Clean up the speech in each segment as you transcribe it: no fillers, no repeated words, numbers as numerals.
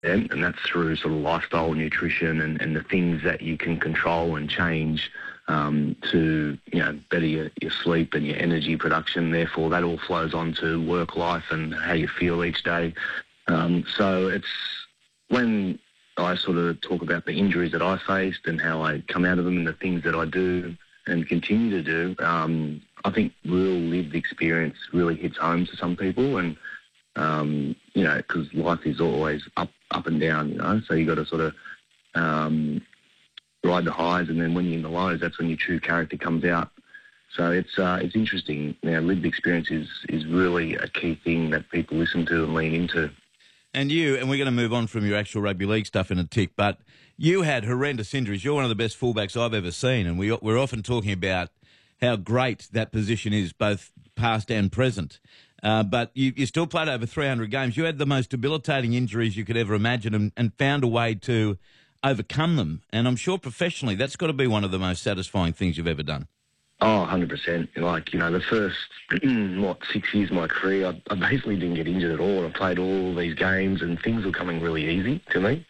and that's through sort of lifestyle, nutrition, and the things that you can control and change to better your sleep and your energy production. Therefore, that all flows on to work life and how you feel each day. So it's when I sort of talk about the injuries that I faced and how I come out of them and the things that I do and continue to do, I think real lived experience really hits home to some people. And because life is always up and down, so you got to sort of ride the highs, and then when you're in the lows, that's when your true character comes out. So it's interesting. Lived experience is really a key thing that people listen to and lean into. And we're going to move on from your actual rugby league stuff in a tick, but you had horrendous injuries. You're one of the best fullbacks I've ever seen, and we're often talking about how great that position is, both past and present. But you still played over 300 games. You had the most debilitating injuries you could ever imagine and found a way to overcome them. And I'm sure professionally that's got to be one of the most satisfying things you've ever done. Oh, 100%. The first, 6 years of my career, I basically didn't get injured at all. I played all these games and things were coming really easy to me.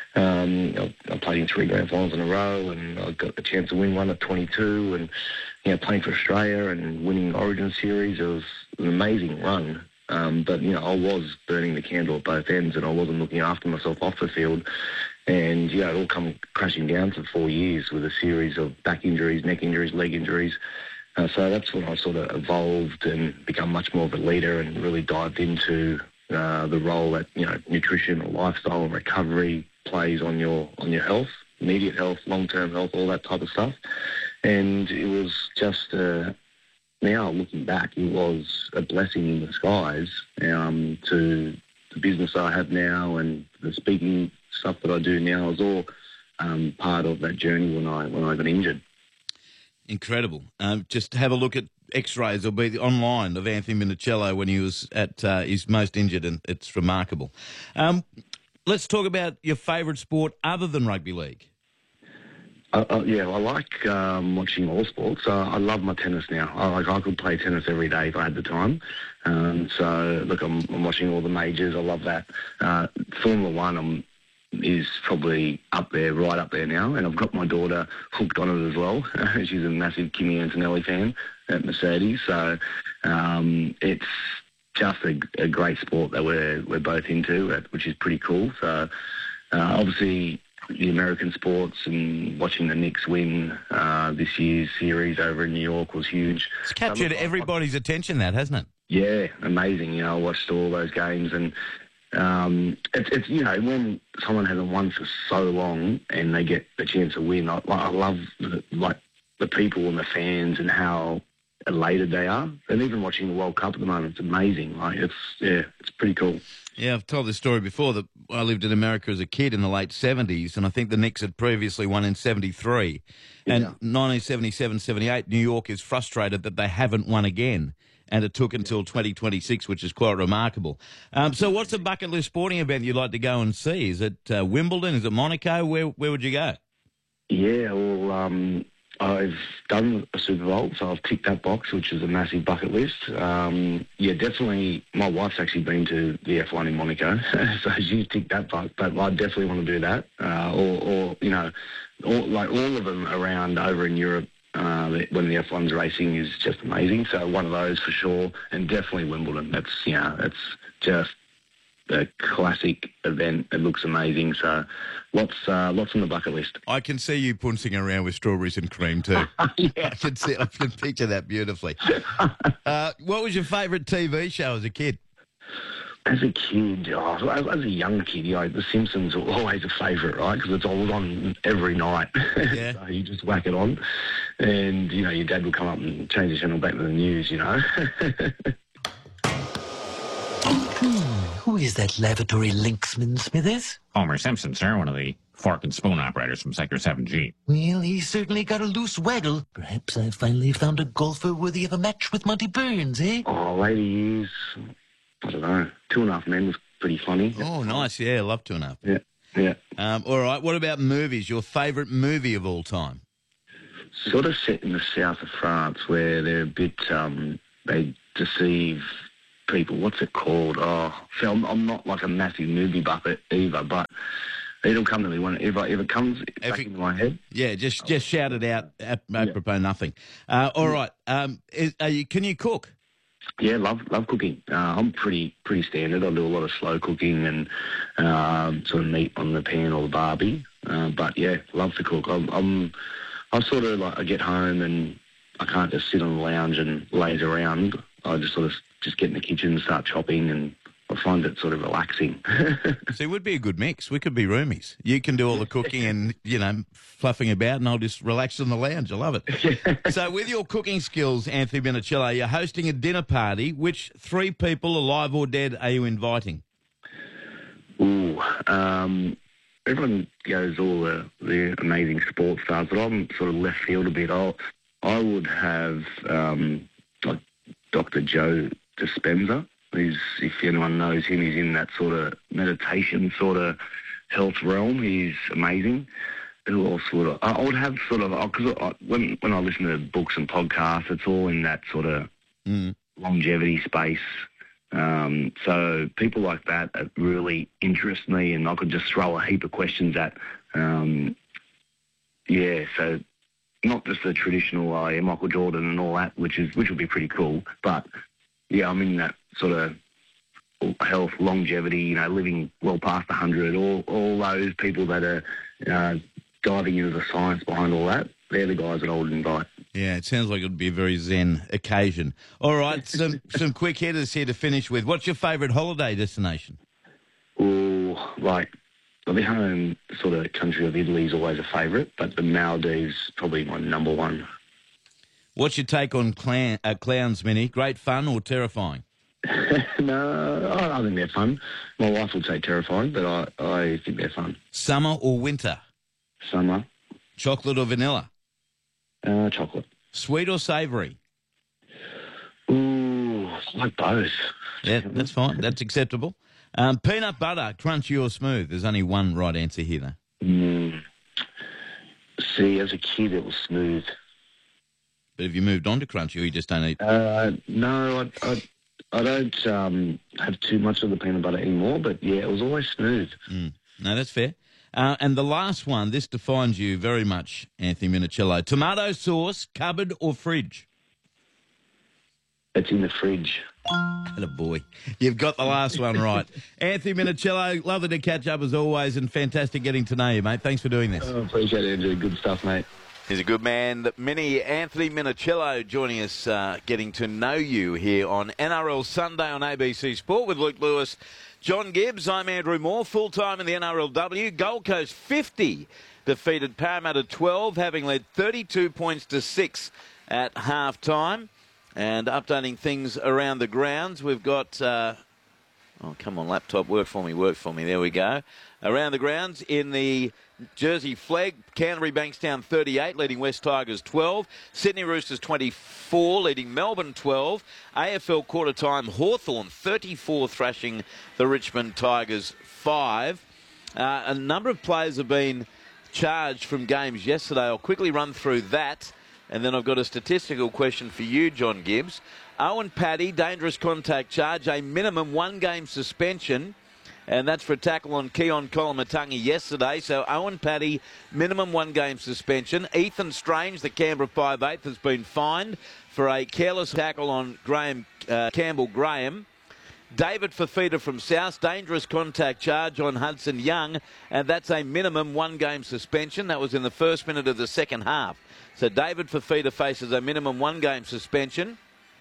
I played in 3 grand finals in a row, and I got the chance to win one at 22, and playing for Australia and winning Origin Series. It was an amazing run. But I was burning the candle at both ends, and I wasn't looking after myself off the field. And, it all come crashing down to 4 years with a series of back injuries, neck injuries, leg injuries. So that's when I sort of evolved and become much more of a leader and really dived into the role that, nutrition or lifestyle and recovery plays on your health, immediate health, long-term health, all that type of stuff. And it was just, now looking back, it was a blessing in disguise to the business I have now, and the speaking stuff that I do now is all part of that journey when I got injured. Incredible. Just have a look at X-rays or be online of Anthony Minichiello when he was at his most injured, and it's remarkable. Let's talk about your favourite sport other than rugby league. I like watching all sports. I love my tennis now. I could play tennis every day if I had the time. So, look, I'm watching all the majors. I love that. Formula One is probably right up there now, and I've got my daughter hooked on it as well. She's a massive Kimi Antonelli fan at Mercedes. So it's just a great sport that we're both into, which is pretty cool. So obviously the American sports and watching the Knicks win this year's series over in New York was huge. It's captured everybody's attention, that, hasn't it? Yeah, amazing. I watched all those games, and it's when someone hasn't won for so long and they get the chance to win, I love the people and the fans and how elated they are. And even watching the World Cup at the moment, it's amazing. It's pretty cool. Yeah, I've told this story before that I lived in America as a kid in the late 70s, and I think the Knicks had previously won in 73. And 1977-78, New York is frustrated that they haven't won again, and it took until 2026, which is quite remarkable. So what's a bucket list sporting event you'd like to go and see? Is it Wimbledon? Is it Monaco? Where would you go? Yeah, well, I've done a Super Bowl, so I've ticked that box, which is a massive bucket list. Definitely. My wife's actually been to the F1 in Monaco, so she's ticked that box. But I definitely want to do that, all of them around over in Europe. When the F1's racing is just amazing. So one of those for sure, and definitely Wimbledon. That's just a classic event. It looks amazing. So lots on the bucket list. I can see you puncing around with strawberries and cream too. Yeah. I can picture that beautifully. What was your favourite TV show as a kid? As a kid, as a young kid, The Simpsons were always a favourite, right? Because it's all on every night. Yeah. So you just whack it on, and your dad would come up and change the channel back to the news. Who is that lavatory linksman, Smithers? Homer Simpson, sir, one of the fork and spoon operators from Sector 7G. Well, he's certainly got a loose waggle. Perhaps I've finally found a golfer worthy of a match with Monty Burns, eh? Oh, later years, I don't know. 2.5 Men was pretty funny. Oh, nice. Yeah, I love 2.5. Yeah. All right. What about movies? Your favourite movie of all time? Sort of set in the south of France, where they're a bit, they deceive people. What's it called? Oh, so I'm not like a massive movie buffet either, but it'll come to me if it comes back into my head. Yeah, just shout it out. Apropos nothing. All right. Can you cook? Yeah, love cooking. I'm pretty standard. I do a lot of slow cooking and sort of meat on the pan or the barbie. But yeah, love to cook. I sort of like I get home and I can't just sit on the lounge and laze around. I just sort of just get in the kitchen and start chopping, and I find it sort of relaxing. So it would be a good mix. We could be roomies. You can do all the cooking and, fluffing about, and I'll just relax on the lounge. I love it. So with your cooking skills, Anthony Minichiello, you're hosting a dinner party. Which 3 people, alive or dead, are you inviting? Ooh, everyone goes all the amazing sports stars, but I'm sort of left field a bit. I would have like Dr. Joe Dispenza. If anyone knows him, he's in that sort of meditation sort of health realm. He's amazing. Who else would I would have sort of, because when I listen to books and podcasts, it's all in that sort of longevity space. So people like that really interest me, and I could just throw a heap of questions at. So not just the traditional Michael Jordan and all that, which would be pretty cool, but yeah, I'm in that sort of health, longevity, living well past 100, all those people that are diving into the science behind all that, they're the guys that I would invite. Yeah, it sounds like it would be a very zen occasion. All right, some quick hitters here to finish with. What's your favourite holiday destination? Oh, the home sort of country of Italy is always a favourite, but the Maldives probably my number one. What's your take on clowns, Minnie? Great fun or terrifying? No, I think they're fun. My wife would say terrifying, but I think they're fun. Summer or winter? Summer. Chocolate or vanilla? Chocolate. Sweet or savoury? Ooh, I like both. Yeah, that's fine. That's acceptable. Peanut butter, crunchy or smooth? There's only one right answer here, though. See, as a kid, it was smooth. But have you moved on to crunchy, or you just don't eat? No, I don't have too much of the peanut butter anymore, but yeah, it was always smooth. No, that's fair. And the last one, this defines you very much, Anthony Minichiello. Tomato sauce, cupboard or fridge? It's in the fridge. Atta boy. You've got the last one right. Anthony Minichiello, lovely to catch up as always, and fantastic getting to know you, mate. Thanks for doing this. Appreciate it, Andrew. Good stuff, mate. He's a good man. Anthony Minichiello joining us, getting to know you here on NRL Sunday on ABC Sport with Luke Lewis, John Gibbs. I'm Andrew Moore, full-time in the NRLW. Gold Coast 50 defeated Parramatta 12, having led 32 points to 6 at half-time. And updating things around the grounds, we've got... oh, come on, laptop, work for me. There we go. Around the grounds in the Jersey Flag, Canterbury Bankstown 38, leading West Tigers 12. Sydney Roosters 24, leading Melbourne 12. AFL quarter time, Hawthorn 34, thrashing the Richmond Tigers 5. A number of players have been charged from games yesterday. I'll quickly run through that. And then I've got a statistical question for you, John Gibbs. Owen Paddy, dangerous contact charge, a minimum 1-game suspension. And that's for a tackle on Keon Kolamatangi yesterday. So Owen Paddy, minimum 1-game suspension. Ethan Strange, the Canberra 5'8", has been fined for a careless tackle on Campbell Graham. David Fafita from South, dangerous contact charge on Hudson Young. And that's a minimum 1-game suspension. That was in the first minute of the second half. So David Fafita faces a minimum 1-game suspension.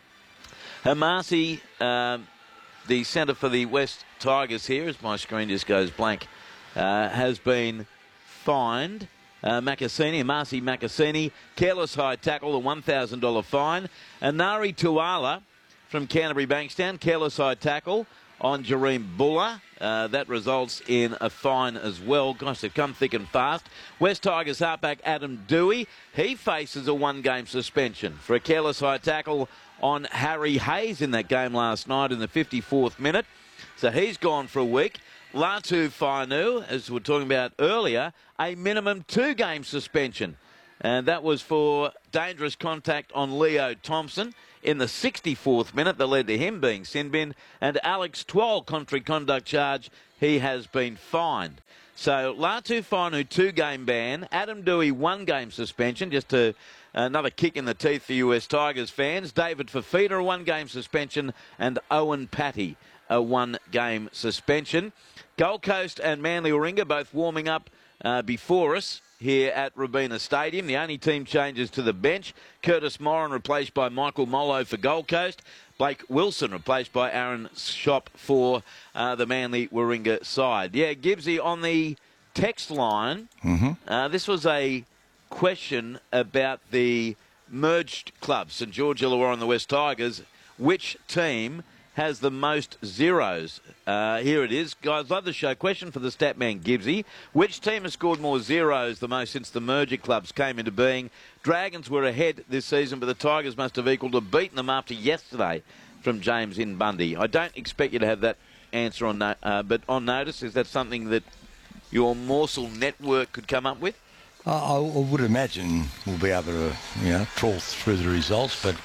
Hamasi, the centre for the West Tigers here, as my screen just goes blank, has been fined. Hamasi Makasini, careless high tackle, a $1,000 fine. Anari Tuala from Canterbury Bankstown, careless high tackle on Jareem Buller. That results in a fine as well. Gosh, they've come thick and fast. West Tigers halfback Adam Dewey, he faces a 1-game suspension for a careless high tackle on Harry Hayes in that game last night in the 54th minute. So he's gone for a week. Latu Fainu, as we were talking about earlier, a minimum 2-game suspension. And that was for dangerous contact on Leo Thompson in the 64th minute that led to him being sin binned. And Alex Twal, contrary conduct charge, he has been fined. So Latu Fainu, 2-game ban. Adam Dewey, 1-game suspension, just another kick in the teeth for US Tigers fans. David Fafita, a 1-game suspension. And Owen Patty, a 1-game suspension. Gold Coast and Manly Warringah both warming up before us here at Robina Stadium. The only team changes to the bench. Curtis Moran replaced by Michael Mollo for Gold Coast. Blake Wilson replaced by Aaron Shop for the Manly Warringah side. Yeah, Gibbsy, on the text line, this was a question about the merged clubs, St George Illawarra and the West Tigers. Which team has the most zeros? Here it is. Guys, love the show. Question for the stat man Gibbsy. Which team has scored more zeros the most since the merger clubs came into being? Dragons were ahead this season, but the Tigers must have equalled or beaten them after yesterday, from James in Bundy. I don't expect you to have that answer on but on notice. Is that something that your Morsel network could come up with? I would imagine we'll be able to, trawl through the results, but...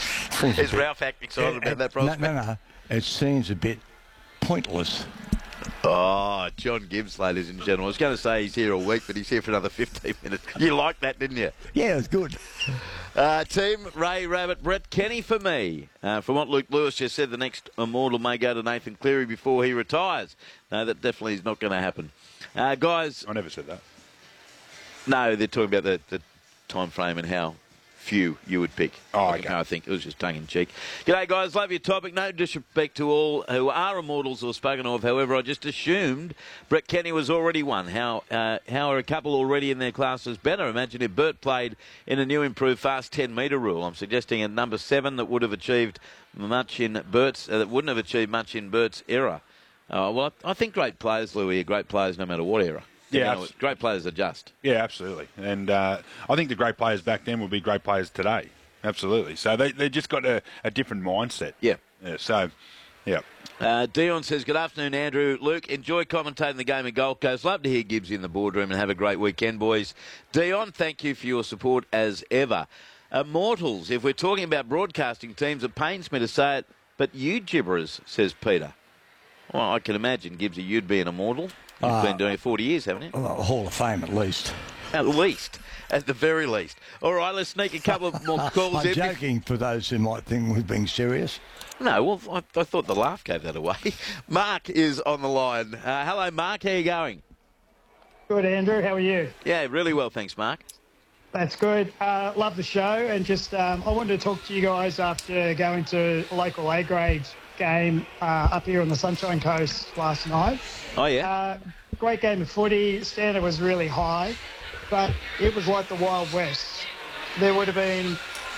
Is Ralph Hack excited about that prospect? No. It seems a bit pointless. Oh, John Gibbs, ladies and gentlemen. I was going to say he's here a week, but he's here for another 15 minutes. You liked that, didn't you? Yeah, it was good. Team Ray Rabbit, Brett Kenny for me. From what Luke Lewis just said, the next immortal may go to Nathan Cleary before he retires. No, that definitely is not going to happen. Guys... I never said that. No, they're talking about the time frame and how few you would pick. Oh, okay. No, I think it was just tongue-in-cheek. G'day, guys. Love your topic. No disrespect to all who are immortals or spoken of. However, I just assumed Brett Kenny was already one. How are a couple already in their classes better? Imagine if Bert played in a new improved fast 10-metre rule. I'm suggesting a number 7 that would have achieved much in Bert's that wouldn't have achieved much in Bert's era. Well, I think great players, Louis, are great players no matter what era. Yeah, great players adjust. Yeah, absolutely. And I think the great players back then would be great players today. Absolutely. So they just got a different mindset. Yeah. So, yeah. Dion says, good afternoon, Andrew. Luke, enjoy commentating the game at Gold Coast. Love to hear Gibbs in the boardroom, and have a great weekend, boys. Dion, thank you for your support as ever. Immortals, if we're talking about broadcasting teams, it pains me to say it, but you gibberers, says Peter. Well, I can imagine, Gibbsy, you'd be an immortal. You've been doing it 40 years, haven't you? Well, Hall of Fame, at least. At least. At the very least. All right, let's sneak a couple of more calls in. I'm joking for those who might think we're being serious. No, well, I thought the laugh gave that away. Mark is on the line. Hello, Mark. How are you going? Good, Andrew. How are you? Yeah, really well, thanks, Mark. That's good. Love the show. And just I wanted to talk to you guys after going to a local A-grade game up here on the Sunshine Coast last night. Oh, yeah? Great game of footy. Standard was really high, but it was like the Wild West. There would have been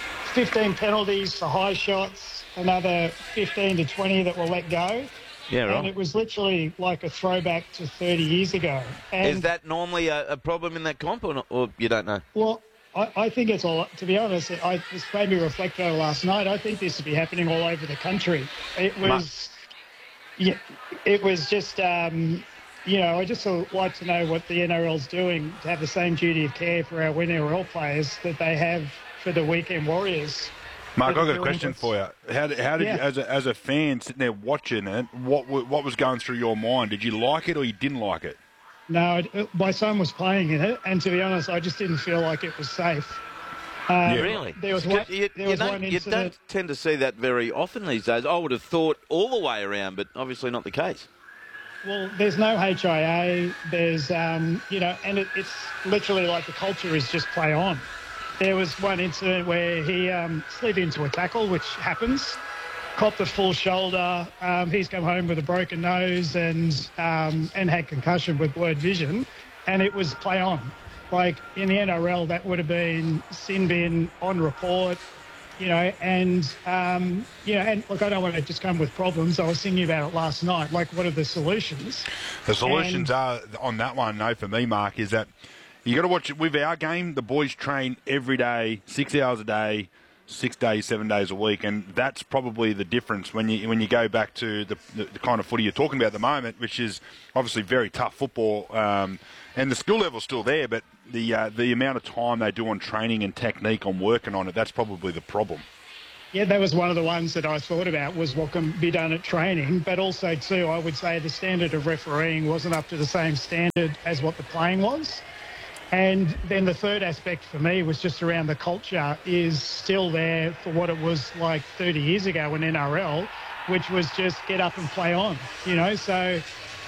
15 penalties for high shots, another 15 to 20 that were let go. Yeah, right. And it was literally like a throwback to 30 years ago. And is that normally a problem in that comp, or, not, or you don't know? Well, I think it's all, to be honest, this made me reflect on last night. I think this would be happening all over the country. It was, it was just, I just would like to know what the NRL's doing to have the same duty of care for our NRL players that they have for the weekend Warriors. Mark, I've got a question for you. How did you, as a fan sitting there watching it, what was going through your mind? Did you like it or you didn't like it? No, my son was playing in it, and to be honest, I just didn't feel like it was safe. Really? There was one incident. You don't tend to see that very often these days. I would have thought all the way around, but obviously not the case. Well, there's no HIA. There's, and it's literally like the culture is just play on. There was one incident where he slid into a tackle, which happens, copped a full shoulder. He's come home with a broken nose and had concussion with blurred vision, and it was play on. Like in the NRL, that would have been sin bin on report, and look, I don't want to just come with problems. I was thinking about it last night. Like, what are the solutions? The solutions are on that one. No, for me, Mark, is that you got to watch it with our game. The boys train every day, 6 hours a day, 6 days, 7 days a week, and that's probably the difference when you go back to the kind of footy you're talking about at the moment, which is obviously very tough football, and the skill level's still there, but the amount of time they do on training and technique on working on it, that's probably the problem. Yeah, that was one of the ones that I thought about, was what can be done at training. But also, too, I would say the standard of refereeing wasn't up to the same standard as what the playing was. And then the third aspect for me was just around the culture is still there for what it was like 30 years ago in NRL, which was just get up and play on, you know. So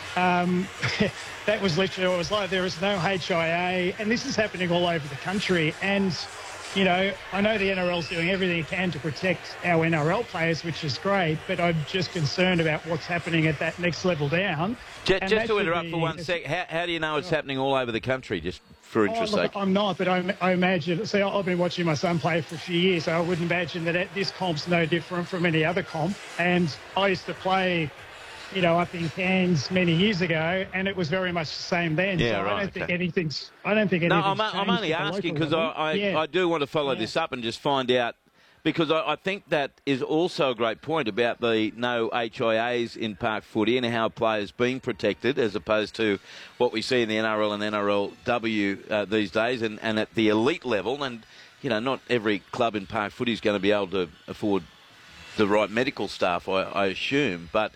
that was literally what it was like. There is no HIA, and this is happening all over the country. And you know, I know the NRL's doing everything it can to protect our NRL players, which is great, but I'm just concerned about what's happening at that next level down. Just to interrupt for 1 sec, how do you know it's happening all over the country, just for interest's sake? I'm not, but I imagine, see, I've been watching my son play for a few years, so I would imagine that this comp's no different from any other comp. And I used to play, you know, up in Cairns many years ago, and it was very much the same then. Yeah, so right. I don't think anything's changed. I'm only asking because I do want to follow this up and just find out, because I think that is also a great point about the no HIAs in park footy and how players being protected as opposed to what we see in the NRL and NRLW these days and at the elite level. And, you know, not every club in park footy is going to be able to afford the right medical staff, I assume. But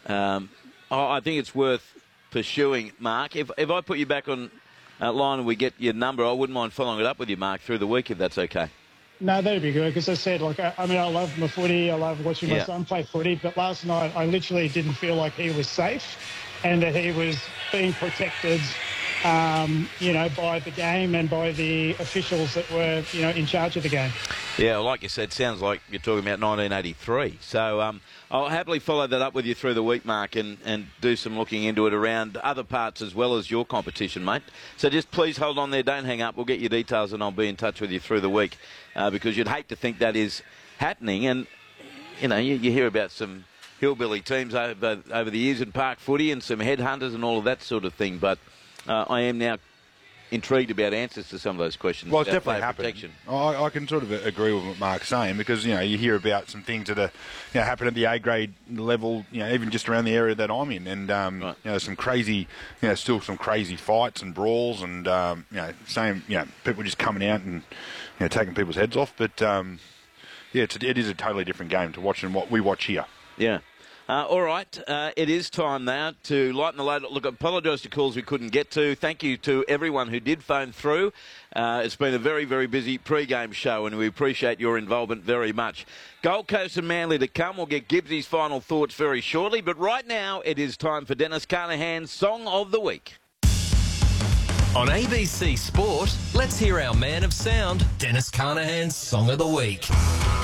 I think it's worth pursuing, Mark. If I put you back on line and we get your number, I wouldn't mind following it up with you, Mark, through the week, if that's okay. No, that'd be good, because I said, like, I mean, I love my footy. I love watching my son play footy. But last night, I literally didn't feel like he was safe and that he was being protected, you know, by the game and by the officials that were, you know, in charge of the game. Yeah, well, like you said, sounds like you're talking about 1983. So I'll happily follow that up with you through the week, Mark, and do some looking into it around other parts as well as your competition, mate. So just please hold on there. Don't hang up. We'll get your details and I'll be in touch with you through the week because you'd hate to think that is happening. And, you know, you hear about some hillbilly teams over the years in park footy and some headhunters and all of that sort of thing. But I am now intrigued about answers to some of those questions. Well, it's definitely happened. I can sort of agree with what Mark's saying because, you know, you hear about some things that are, you know, happen at the A-grade level, you know, even just around the area that I'm in. And, right. You know, some crazy, you know, still some crazy fights and brawls and, you know, people just coming out and, you know, taking people's heads off. But, yeah, it is a totally different game to watching what we watch here. Yeah. All right, it is time now to lighten the load. Look, I apologise to calls we couldn't get to. Thank you to everyone who did phone through. It's been a very, very busy pre-game show, and we appreciate your involvement very much. Gold Coast and Manly to come. We'll get Gibbsy's final thoughts very shortly, but right now it is time for Dennis Carnahan's Song of the Week. On ABC Sport, let's hear our man of sound, Dennis Carnahan's Song of the Week.